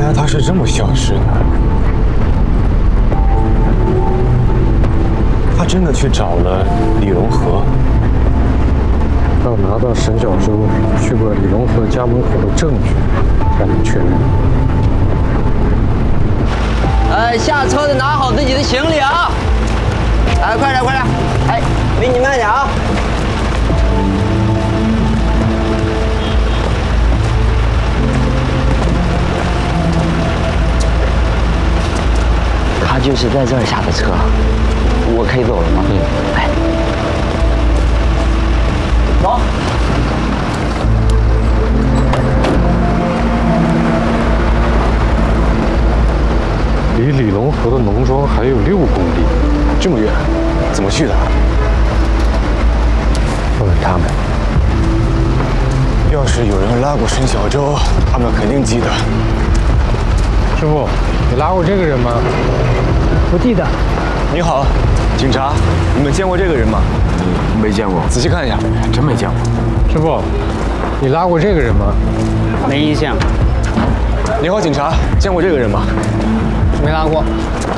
来他是这么消失的。他真的去找了李荣和， 要拿到沈小舟去过李荣和家门口的证据，才能确认。 下车的拿好自己的行李啊！快点，快点！离你慢点啊！他就是在这儿下的车，我可以走了吗？走。 离李龙河的农庄还有6公里， 这么远，怎么去的？ 问问他们。 要是有人拉过沈小舟，他们肯定记得。 师傅，你拉过这个人吗？ 不记得。 你好，警察，你们见过这个人吗？ 没见过， 仔细看一下， 真没见过。 师傅，你拉过这个人吗？ 没印象。 你好，警察，见过这个人吗？ 没拉过。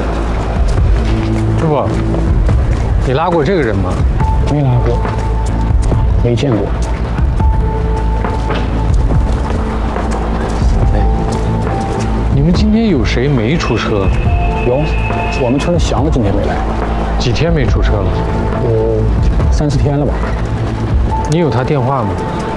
师傅，你拉过这个人吗？ 没拉过，没见过。 你们今天有谁没出车？ 有，我们村的祥子今天没来， 几天没出车了？ 3、4天了吧？ 你有他电话吗？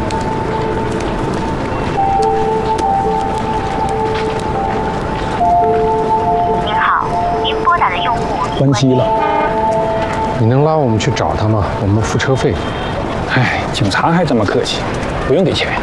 您好，您拨打的用户关机了。 你能拉我们去找他吗？我们付车费。 哎，警察还这么客气，不用给钱。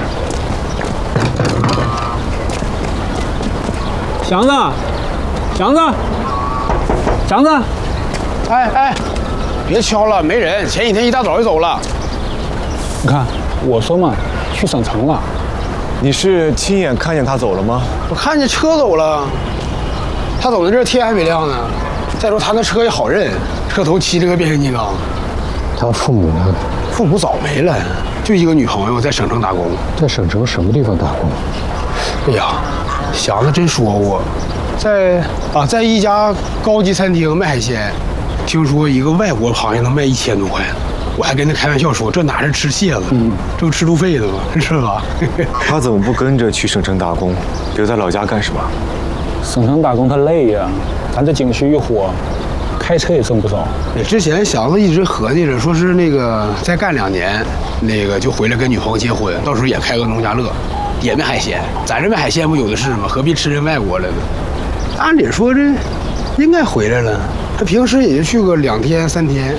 祥子，祥子，祥子， 哎，别敲了，没人。前几天一大早就走了。 你看，我说嘛，去省城了。 你是亲眼看见他走了吗？ 我看见车走了，他走那阵天还没亮呢。再说他那车也好认，车头漆了个变形金刚。 他父母呢？ 父母早没了，就一个女朋友在省城打工。 在省城什么地方打工？ 哎呀，祥子真说过，在一家高级餐厅卖海鲜，听说一个外国螃蟹能卖1000多块呢。我还跟他开玩笑说，这哪是吃蟹子，这不吃路费的吗？是吧？ 他怎么不跟着去省城打工，留在老家干什么？ 省城打工他累呀，咱这景区一火，开车也挣不少。 之前祥子一直合计着，说是那个再干2年，那个就回来跟女朋友结婚，到时候也开个农家乐，也卖海鲜。咱这卖海鲜不有的是吗？何必吃人外国来呢？按理说这应该回来了，他平时也就去个2天3天。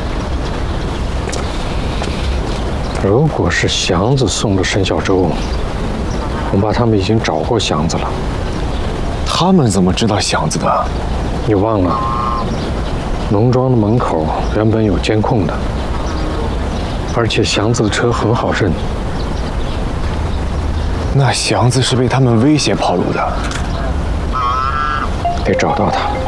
如果是祥子送的沈小舟，恐怕他们已经找过祥子了。 他们怎么知道祥子的？ 你忘了，农庄的门口原本有监控的，而且祥子的车很好认。 那祥子是被他们威胁跑路的， 得找到他。